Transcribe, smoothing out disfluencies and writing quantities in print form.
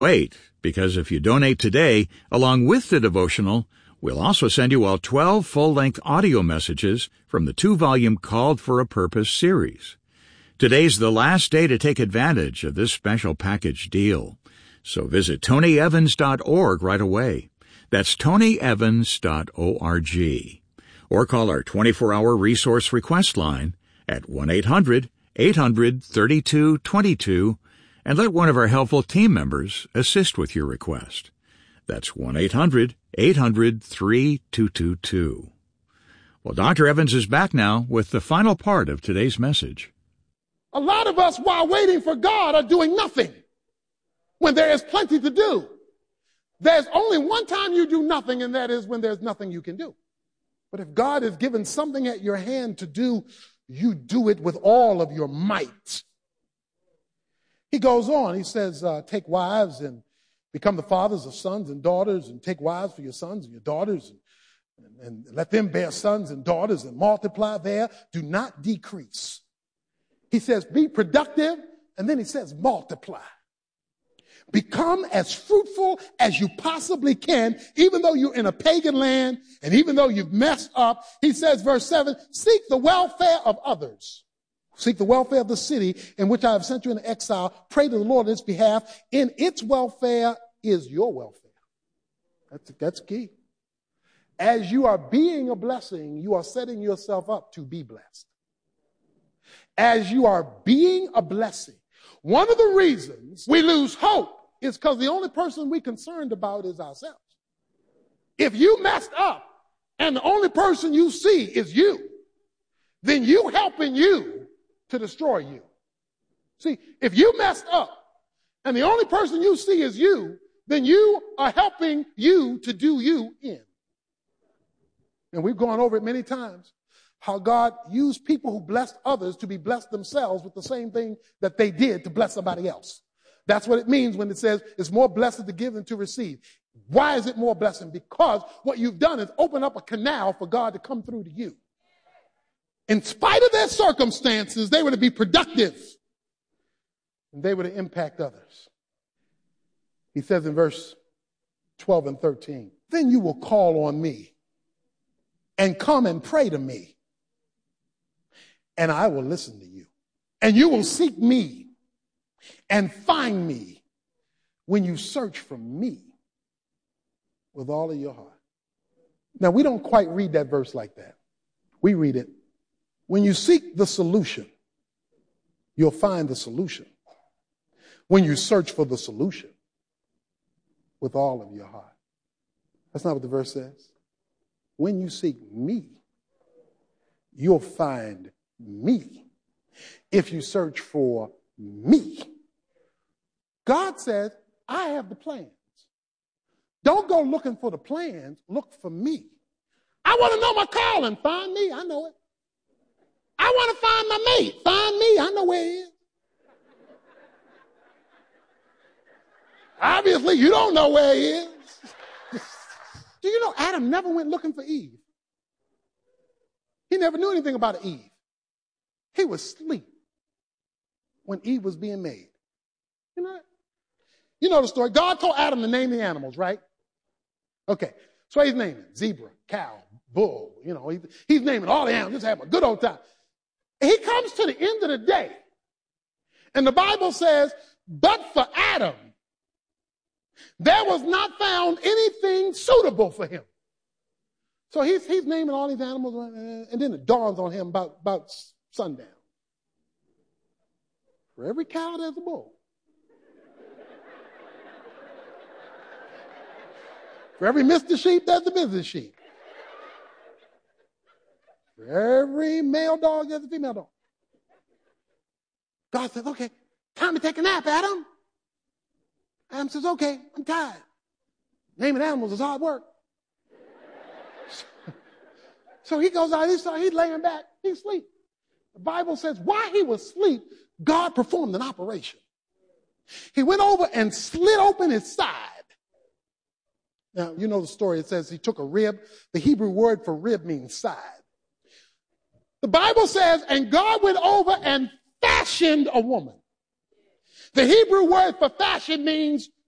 Wait, because if you donate today, along with the devotional, we'll also send you all 12 full-length audio messages from the 2-volume Called for a Purpose series. Today's the last day to take advantage of this special package deal. So visit tonyevans.org right away. That's tonyevans.org. Or call our 24-hour resource request line at 1-800-800-3222 and let one of our helpful team members assist with your request. That's 1-800-800-3222. Well, Dr. Evans is back now with the final part of today's message. A lot of us, while waiting for God, are doing nothing when there is plenty to do. There's only one time you do nothing, and that is when there's nothing you can do. But if God has given something at your hand to do, you do it with all of your might. He goes on, he says, take wives and become the fathers of sons and daughters, and take wives for your sons and your daughters, and let them bear sons and daughters and multiply there. Do not decrease. He says, be productive, and then he says, multiply. Become as fruitful as you possibly can, even though you're in a pagan land and even though you've messed up. He says, verse 7, seek the welfare of others. Seek the welfare of the city in which I have sent you into exile. Pray to the Lord on its behalf. In its welfare is your welfare. That's key. As you are being a blessing, you are setting yourself up to be blessed. As you are being a blessing, one of the reasons we lose hope is because the only person we're concerned about is ourselves. If you messed up and the only person you see is you, then you helping you to destroy you. See, if you messed up and the only person you see is you, then you are helping you to do you in. And we've gone over it many times, how God used people who blessed others to be blessed themselves with the same thing that they did to bless somebody else. That's what it means when it says it's more blessed to give than to receive. Why is it more blessing? Because what you've done is open up a canal for God to come through to you. In spite of their circumstances, they were to be productive, and they were to impact others. He says in verse 12 and 13, then you will call on me and come and pray to me, and I will listen to you. And you will seek me and find me when you search for me with all of your heart. Now, we don't quite read that verse like that. We read it, when you seek the solution, you'll find the solution. When you search for the solution with all of your heart. That's not what the verse says. When you seek me, you'll find me. If you search for me. God says, I have the plans. Don't go looking for the plans. Look for me. I want to know my calling. Find me. I know it. I want to find my mate. Find me. I know where he is. Obviously, you don't know where he is. Do you know Adam never went looking for Eve? He never knew anything about Eve. He was asleep when Eve was being made. You know that? You know the story. God told Adam to name the animals, right? Okay. So he's naming zebra, cow, bull. You know, he's naming all the animals. Just have a good old time. He comes to the end of the day, and the Bible says, but for Adam, there was not found anything suitable for him. So he's naming all these animals, and then it dawns on him about sundown. For every cow, there's a bull. For every Mr. Sheep, there's a Mrs. Sheep. For every male dog, there's a female dog. God says, okay, time to take a nap, Adam. Adam says, okay, I'm tired. Naming animals is hard work. So he goes out, he's laying back, he's asleep. The Bible says while he was asleep, God performed an operation. He went over and slit open his side. Now, you know the story. It says he took a rib. The Hebrew word for rib means side. The Bible says, and God went over and fashioned a woman. The Hebrew word for fashion means